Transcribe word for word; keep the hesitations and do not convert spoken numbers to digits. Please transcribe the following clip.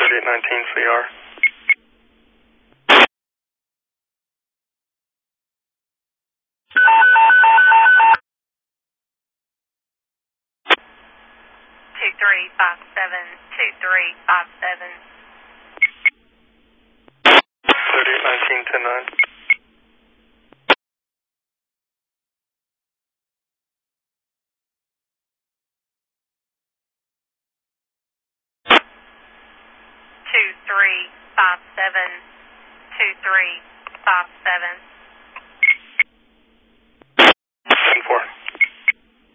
thirty-eight nineteen C R. Two three five seven, two three five seven. thirty-eight nineteen ten nine. Two three five seven, two three five seven.